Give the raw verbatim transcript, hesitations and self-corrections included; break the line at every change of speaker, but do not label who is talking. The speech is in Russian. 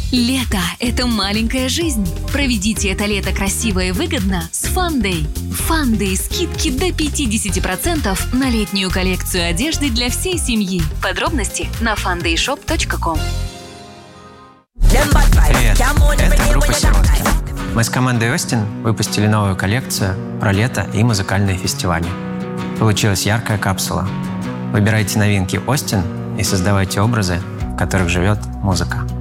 Лето – это маленькая жизнь. Проведите это лето красиво и выгодно с Фандэй. Фандэй – скидки до пятьдесят процентов на летнюю коллекцию одежды для всей семьи. Подробности на фандэй шоп точка ком.
Привет, это группа «Сиротки». Мы с командой Остин выпустили новую коллекцию про лето и музыкальные фестивали. Получилась яркая капсула. Выбирайте новинки Остин и создавайте образы, в которых живет музыка.